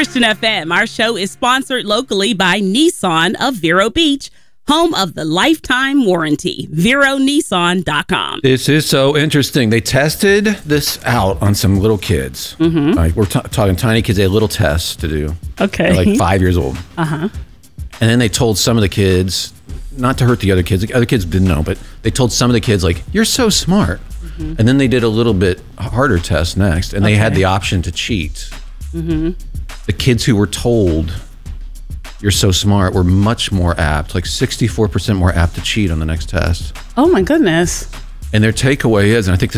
Christian FM. Our show is sponsored locally by Nissan of Vero Beach, home of the lifetime warranty. VeroNissan.com. This is so interesting. They tested this out on some little kids. Mm-hmm. Like we're talking tiny kids. They had little tests to do. Okay. They're like 5 years old. Uh-huh. And then they told some of the kids, not to hurt the other kids. The other kids didn't know, but they told some of the kids, like, you're so smart. Mm-hmm. And then they did a little bit harder test next, and they had the option to cheat. Mm-hmm. The kids who were told, you're so smart, were much more apt, like 64% more apt to cheat on the next test. Oh, my goodness. And their takeaway is, and I think